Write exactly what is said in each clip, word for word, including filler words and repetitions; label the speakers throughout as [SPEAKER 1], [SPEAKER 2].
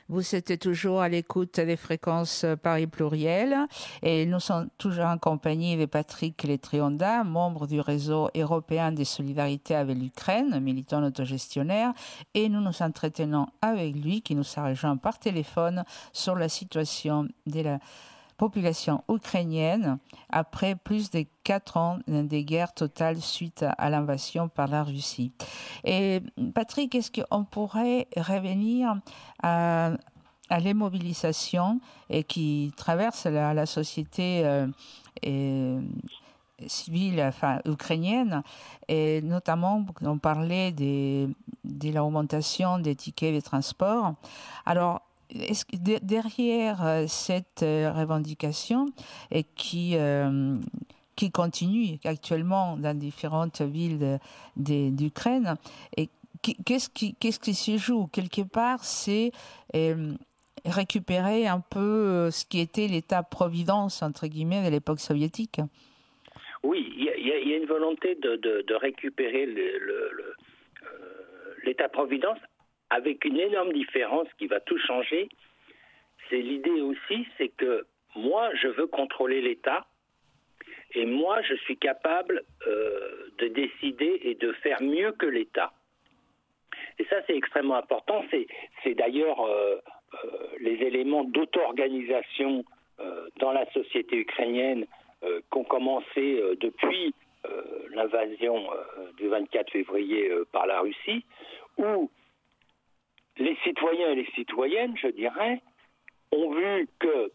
[SPEAKER 1] Vous êtes toujours à l'écoute des fréquences Paris Pluriel et nous sommes toujours en compagnie de Patrick Letrionda, membre du réseau européen de solidarité avec l'Ukraine, militant autogestionnaire, et nous nous entretenons avec lui qui nous a rejoint par téléphone sur la situation de la population ukrainienne après plus de quatre ans de guerre totale suite à l'invasion par la Russie. Et Patrick, est-ce qu'on pourrait revenir à, à l'immobilisation et qui traverse la, la société euh, et, civile, enfin ukrainienne, et notamment on parlait des, de l'augmentation des tickets de transport. Alors, est-ce que derrière cette revendication et qui, euh, qui continue actuellement dans différentes villes de, de, d'Ukraine, et qu'est-ce qui, qu'est-ce qui se joue? Quelque part, c'est euh, récupérer un peu ce qui était l'État-providence, entre guillemets, de l'époque soviétique.
[SPEAKER 2] Oui, il y, y, y a une volonté de, de, de récupérer le, le, le, euh, l'État-providence, avec une énorme différence qui va tout changer. C'est l'idée aussi, c'est que moi, je veux contrôler l'État et moi, je suis capable euh, de décider et de faire mieux que l'État. Et ça, c'est extrêmement important. C'est, c'est d'ailleurs euh, euh, les éléments d'auto-organisation euh, dans la société ukrainienne euh, qu'ont commencé euh, depuis euh, l'invasion euh, du vingt-quatre février euh, par la Russie, où les citoyens et les citoyennes, je dirais, ont vu que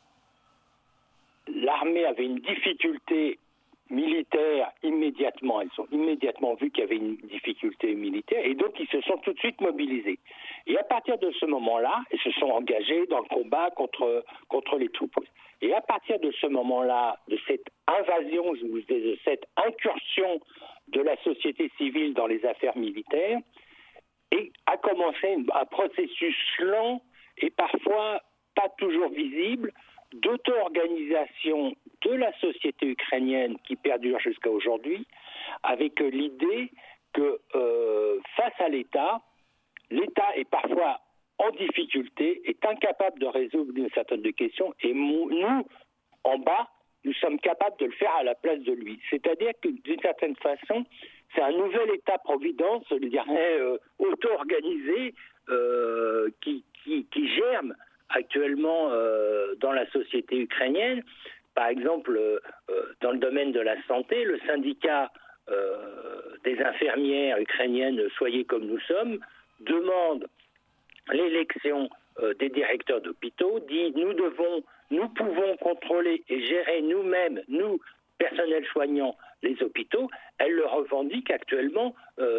[SPEAKER 2] l'armée avait une difficulté militaire immédiatement. Elles ont immédiatement vu qu'il y avait une difficulté militaire et donc ils se sont tout de suite mobilisés. Et à partir de ce moment-là, ils se sont engagés dans le combat contre, contre les troupes. Et à partir de ce moment-là, de cette invasion, de cette incursion de la société civile dans les affaires militaires, et a commencé un processus lent et parfois pas toujours visible d'auto-organisation de la société ukrainienne qui perdure jusqu'à aujourd'hui, avec l'idée que euh, face à l'État, l'État est parfois en difficulté, est incapable de résoudre une certaine de questions, et nous, en bas, nous sommes capables de le faire à la place de lui. C'est-à-dire que d'une certaine façon, c'est un nouvel État-providence, je dirais, euh, auto-organisé, euh, qui, qui, qui germe actuellement euh, dans la société ukrainienne. Par exemple, euh, dans le domaine de la santé, le syndicat euh, des infirmières ukrainiennes « Soyez comme nous sommes » demande l'élection euh, des directeurs d'hôpitaux, dit « Nous devons, nous pouvons contrôler et gérer nous-mêmes, nous, personnel soignant, les hôpitaux », elles le revendiquent actuellement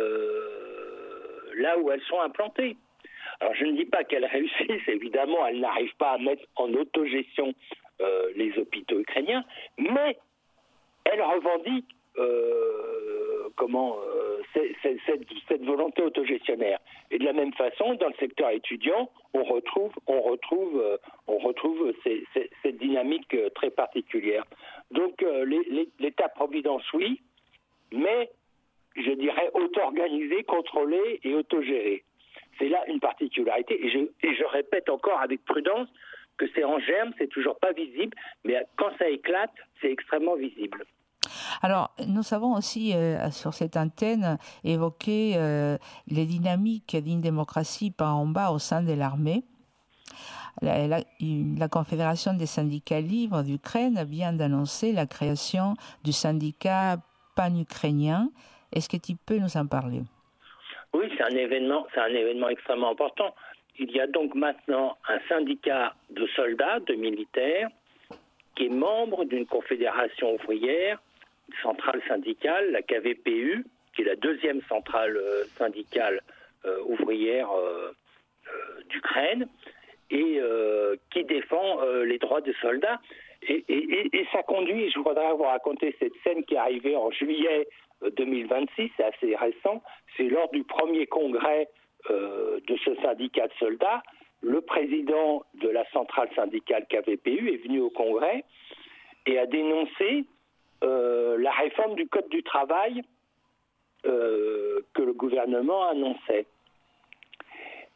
[SPEAKER 2] euh, là où elles sont implantées. Alors je ne dis pas qu'elles réussissent, évidemment, elles n'arrivent pas à mettre en autogestion euh, les hôpitaux ukrainiens, mais elles revendiquent euh, comment, euh, c'est, c'est, cette, cette volonté autogestionnaire. Et de la même façon, dans le secteur étudiant, on retrouve, on retrouve, euh, on retrouve ces, ces, cette dynamique euh, très particulière. Donc euh, les, les, l'État-providence, oui, mais je dirais auto-organisé, contrôlé et autogéré. C'est là une particularité, et je, et je répète encore avec prudence que c'est en germe, c'est toujours pas visible, mais quand ça éclate, c'est extrêmement visible.
[SPEAKER 1] Alors, nous avons aussi, euh, sur cette antenne, évoqué euh, les dynamiques d'une démocratie par en bas au sein de l'armée. La, la, la Confédération des syndicats libres d'Ukraine vient d'annoncer la création du syndicat pan-ukrainien. Est-ce que tu peux nous en parler ?
[SPEAKER 2] Oui, c'est un événement, c'est un événement extrêmement important. Il y a donc maintenant un syndicat de soldats, de militaires, qui est membre d'une confédération ouvrière, une centrale syndicale, la K V P U, qui est la deuxième centrale euh, syndicale euh, ouvrière euh, euh, d'Ukraine, et euh, qui défend euh, les droits des soldats. Et, et, et ça conduit, je voudrais vous raconter cette scène qui est arrivée en juillet deux mille vingt-six, c'est assez récent, c'est lors du premier congrès euh, de ce syndicat de soldats, le président de la centrale syndicale K V P U est venu au congrès et a dénoncé euh, la réforme du Code du travail euh, que le gouvernement annonçait.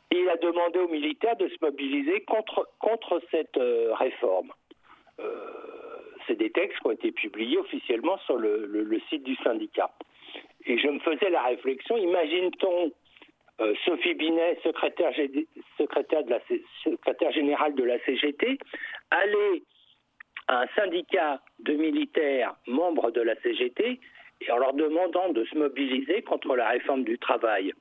[SPEAKER 2] Et il a demandé aux militaires de se mobiliser contre, contre cette euh, réforme. Euh, c'est des textes qui ont été publiés officiellement sur le, le, le site du syndicat. Et je me faisais la réflexion, imagine-t-on euh, Sophie Binet, secrétaire, secrétaire, de la, secrétaire générale de la C G T, aller à un syndicat de militaires membres de la C G T et en leur demandant de se mobiliser contre la réforme du travail.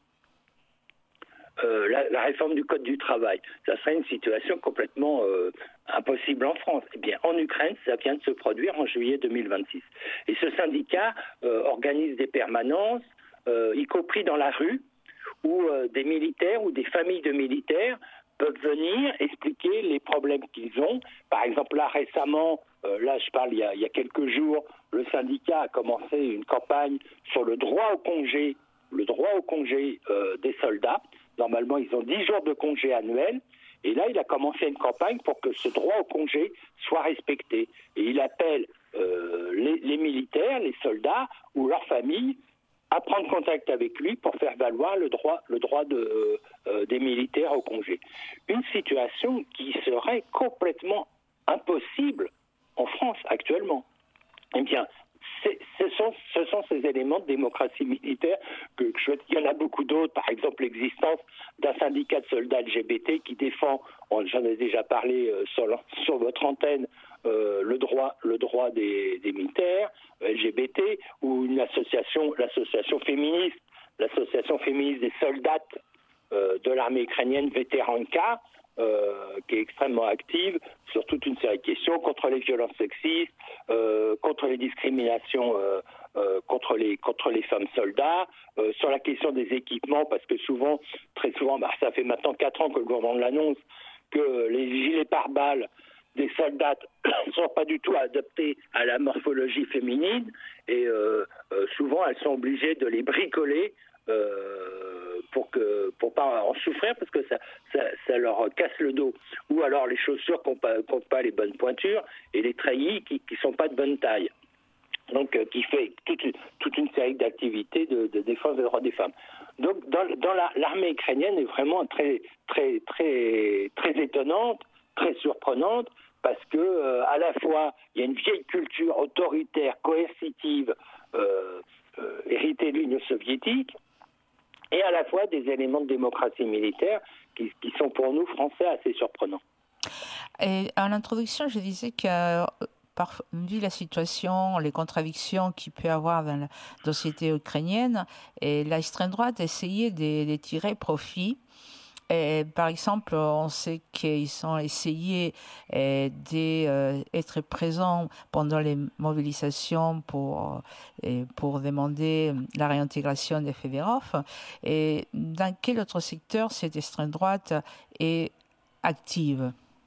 [SPEAKER 2] Euh, la, la réforme du Code du travail. Ça serait une situation complètement euh, impossible en France. Eh bien, en Ukraine, ça vient de se produire en juillet deux mille vingt-six. Et ce syndicat euh, organise des permanences, euh, y compris dans la rue, où euh, des militaires ou des familles de militaires peuvent venir expliquer les problèmes qu'ils ont. Par exemple, là, récemment, euh, là, je parle il y, a, il y a quelques jours, le syndicat a commencé une campagne sur le droit au congé, le droit au congé euh, des soldats. Normalement, ils ont dix jours de congé annuel. Et là, il a commencé une campagne pour que ce droit au congé soit respecté. Et il appelle euh, les, les militaires, les soldats ou leurs familles à prendre contact avec lui pour faire valoir le droit, le droit de, euh, des militaires au congé. Une situation qui serait complètement impossible en France actuellement. Eh bien, C'est, ce, sont, ce sont ces éléments de démocratie militaire que, que je, il y en a beaucoup d'autres, par exemple l'existence d'un syndicat de soldats L G B T qui défend, j'en ai déjà parlé euh, sur, sur votre antenne, euh, le droit, le droit des, des militaires L G B T, ou une association, l'association féministe, l'association féministe des soldats euh, de l'armée ukrainienne Veteranka, Euh, qui est extrêmement active sur toute une série de questions contre les violences sexistes, euh, contre les discriminations, euh, euh, contre les contre les femmes soldats, euh, sur la question des équipements, parce que souvent, très souvent, bah, ça fait maintenant quatre ans que le gouvernement l'annonce, que les gilets pare-balles des soldats ne sont pas du tout adaptés à la morphologie féminine, et euh, euh, souvent elles sont obligées de les bricoler Euh, pour que pour pas en souffrir, parce que ça, ça, ça leur casse le dos, ou alors les chaussures qui n'ont pas, qui n'ont pas les bonnes pointures, et les treillis qui ne sont pas de bonne taille, donc euh, qui fait toute une, toute une série d'activités de, de défense des droits des femmes. Donc dans, dans la, l'armée ukrainienne est vraiment très très très très étonnante, très surprenante, parce que euh, à la fois il y a une vieille culture autoritaire, coercitive, euh, euh, héritée de l'Union soviétique, et à la fois des éléments de démocratie militaire qui, qui sont pour nous, Français, assez surprenants.
[SPEAKER 1] Et en introduction, je disais que, par, vu la situation, les contradictions qu'il peut y avoir dans la société ukrainienne, et l'extrême droite essayait de, de tirer profit. Et, par exemple, on sait qu'ils ont essayé euh, d'être euh, présents pendant les mobilisations pour, euh, pour demander la réintégration des fédéraux. Et dans quel autre secteur cette extrême droite est active?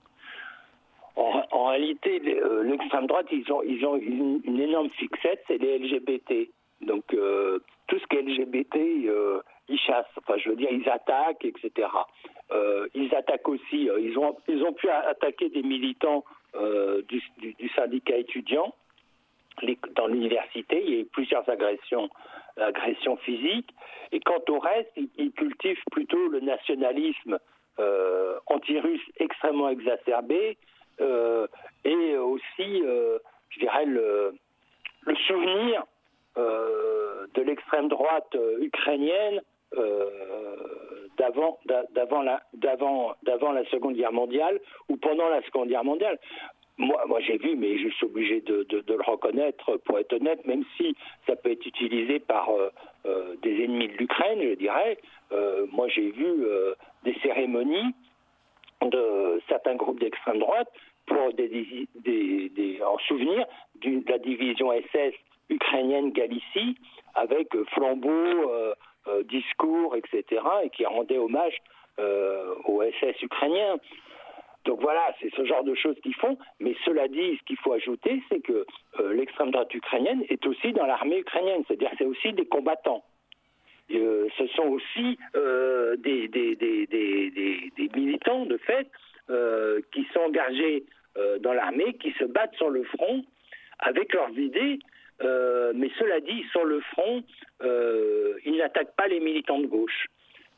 [SPEAKER 2] En, en réalité, euh, l'extrême droite, ils ont, ils ont une, une énorme fixette, c'est les L G B T. Donc, euh, tout ce qui est L G B T, euh, ils chassent, enfin je veux dire, ils attaquent, et cetera. Euh, ils attaquent aussi, euh, ils, ont, ils ont pu attaquer des militants euh, du, du, du syndicat étudiant les, dans l'université. Il y a eu plusieurs agressions, agressions physiques. Et quant au reste, ils, ils cultivent plutôt le nationalisme euh, anti-russe extrêmement exacerbé, euh, et aussi, euh, je dirais, le, le souvenir euh, de l'extrême droite euh, ukrainienne Euh, d'avant, d'avant, la, d'avant, d'avant la Seconde Guerre mondiale ou pendant la Seconde Guerre mondiale. Moi, moi j'ai vu, mais je suis obligé de, de, de le reconnaître, pour être honnête, même si ça peut être utilisé par euh, euh, des ennemis de l'Ukraine, je dirais. Euh, moi, j'ai vu euh, des cérémonies de certains groupes d'extrême droite pour des, des, des, des, en souvenir de la division S S ukrainienne Galicie, avec flambeau, euh, Euh, discours, et cetera, et qui rendait hommage euh, au S S ukrainien. Donc voilà, c'est ce genre de choses qu'ils font. Mais cela dit, ce qu'il faut ajouter, c'est que euh, l'extrême droite ukrainienne est aussi dans l'armée ukrainienne, c'est-à-dire c'est aussi des combattants. Euh, ce sont aussi euh, des, des, des, des, des, des militants, de fait, euh, qui sont engagés euh, dans l'armée, qui se battent sur le front avec leurs idées. Euh, mais cela dit, sur le front, euh, ils n'attaquent pas les militants de gauche.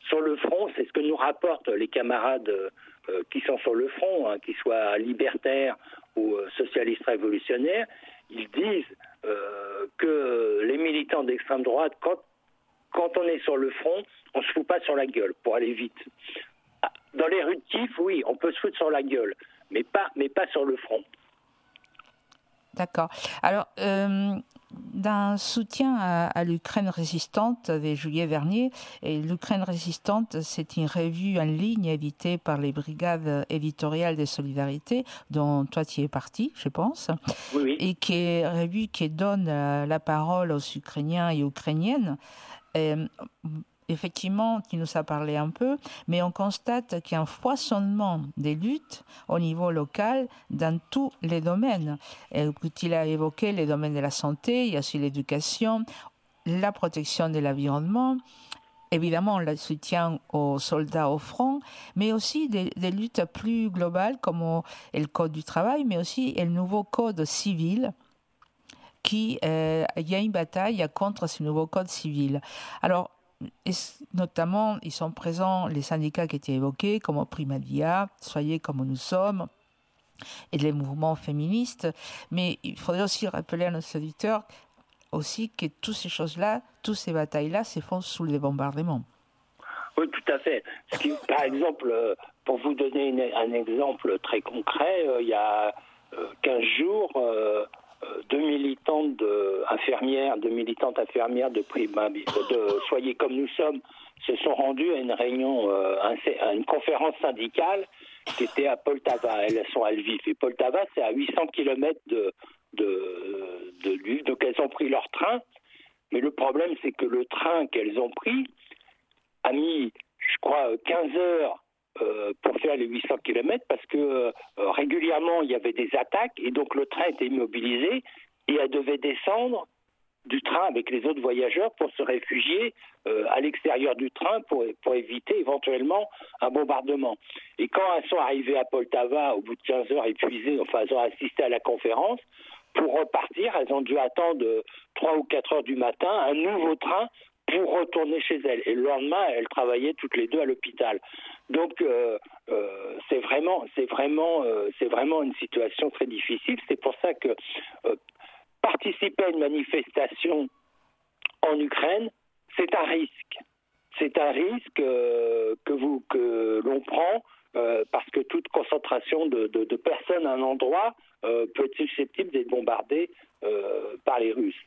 [SPEAKER 2] sur le front, c'est ce que nous rapportent les camarades euh, qui sont sur le front, hein, qu'ils soient libertaires ou euh, socialistes révolutionnaires. Ils disent euh, que les militants d'extrême droite, quand, quand on est sur le front, on ne se fout pas sur la gueule, pour aller vite. Dans les rues de Kiev, oui, on peut se foutre sur la gueule, mais pas, mais pas sur le front.
[SPEAKER 1] D'accord. Alors, euh, d'un soutien à, à l'Ukraine résistante de Juliet Vernier, et l'Ukraine résistante, c'est une revue en ligne éditée par les brigades éditoriales de Solidarité, dont toi tu es partie, je pense,
[SPEAKER 2] oui, oui.
[SPEAKER 1] Et qui est une revue qui donne la, la parole aux Ukrainiens et Ukrainiennes. Et, effectivement, tu nous as parlé un peu, mais on constate qu'il y a un foisonnement des luttes au niveau local dans tous les domaines. Et tu as évoqué les domaines de la santé, il y a aussi l'éducation, la protection de l'environnement, évidemment le soutien aux soldats au front, mais aussi des, des luttes plus globales comme le code du travail, mais aussi le nouveau code civil. Qui, euh, il y a une bataille contre ce nouveau code civil. Alors, et notamment, ils sont présents les syndicats qui étaient évoqués, comme Primadia, Soyez comme nous sommes, et les mouvements féministes. Mais il faudrait aussi rappeler à nos auditeurs aussi que toutes ces choses-là, toutes ces batailles-là se font sous les bombardements.
[SPEAKER 2] Oui, tout à fait. Ce qui, par exemple, pour vous donner une, un exemple très concret, euh, il y a euh, quinze jours, euh, deux militantes de, infirmières, deux militantes infirmières de, Prima, de Soyez comme nous sommes se sont rendues à une réunion, euh, à une conférence syndicale qui était à Poltava. Elles sont à Lviv. Et Poltava, c'est à huit cents kilomètres de, de, de Lviv. Donc elles ont pris leur train. Mais le problème, c'est que le train qu'elles ont pris a mis, je crois, quinze heures Euh, pour faire les huit cents kilomètres parce que euh, régulièrement il y avait des attaques et donc le train était immobilisé et elle devait descendre du train avec les autres voyageurs pour se réfugier euh, à l'extérieur du train pour, pour éviter éventuellement un bombardement. Et quand elles sont arrivées à Poltava au bout de quinze heures épuisées, enfin elles ont assisté à la conférence, pour repartir elles ont dû attendre trois ou quatre heures du matin un nouveau train pour retourner chez elles. Et le lendemain, elles travaillaient toutes les deux à l'hôpital. Donc, euh, euh, c'est vraiment, c'est vraiment, euh, c'est vraiment une situation très difficile. C'est pour ça que euh, participer à une manifestation en Ukraine, c'est un risque. C'est un risque euh, que vous, que l'on prend euh, parce que toute concentration de, de, de personnes à un endroit euh, peut être susceptible d'être bombardée euh, par les Russes.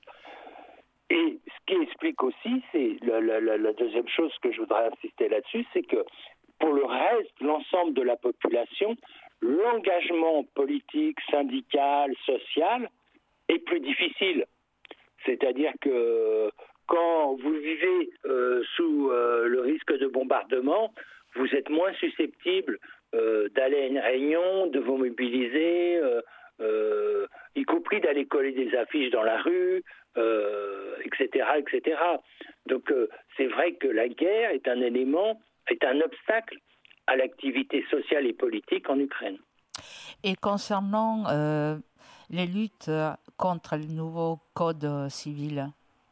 [SPEAKER 2] Et ce qui explique aussi, c'est la, la, la deuxième chose que je voudrais insister là-dessus, c'est que pour le reste, l'ensemble de la population, l'engagement politique, syndical, social est plus difficile. C'est-à-dire que quand vous vivez euh, sous euh, le risque de bombardement, vous êtes moins susceptible euh, d'aller à une réunion, de vous mobiliser, euh, euh, y compris d'aller coller des affiches dans la rue, euh, et cetera, et cetera. Donc euh, c'est vrai que la guerre est un élément, est un obstacle à l'activité sociale et politique en Ukraine.
[SPEAKER 1] Et concernant euh, les luttes contre le nouveau code civil?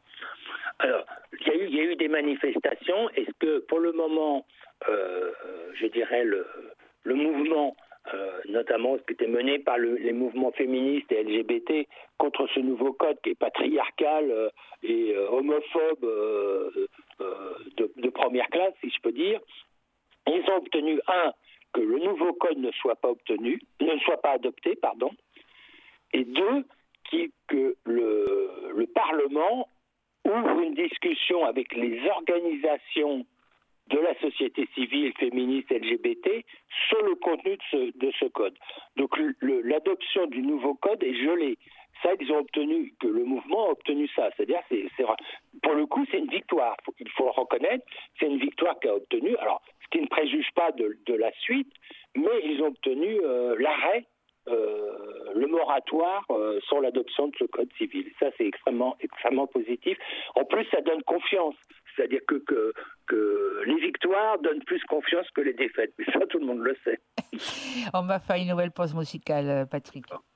[SPEAKER 2] Alors, il y a eu, il y a eu des manifestations. Est-ce que pour le moment, euh, je dirais, le, le mouvement, euh, notamment ce qui était mené par le, les mouvements féministes et L G B T contre ce nouveau code qui est patriarcal euh, et euh, homophobe euh, euh, de, de première classe, si je peux dire, ils ont obtenu, un, que le nouveau code ne soit pas obtenu, ne soit pas adopté, pardon, et deux, qui, que le, le Parlement ouvre une discussion avec les organisations de la société civile, féministe, L G B T, sur le contenu de ce, de ce code. Donc le, l'adoption du nouveau code est gelée. Ça, ils ont obtenu, que le mouvement a obtenu ça. C'est-à-dire, c'est, c'est, pour le coup, c'est une victoire. Il faut le reconnaître, c'est une victoire qu'a obtenue. Alors, ce qui ne préjuge pas de, de la suite, mais ils ont obtenu euh, l'arrêt, euh, le moratoire euh, sur l'adoption de ce code civil. Ça, c'est extrêmement, extrêmement positif. En plus, ça donne confiance. C'est-à-dire que, que, que les victoires donnent plus confiance que les défaites. Mais ça, tout le monde le sait.
[SPEAKER 1] On va faire une nouvelle pause musicale, Patrick.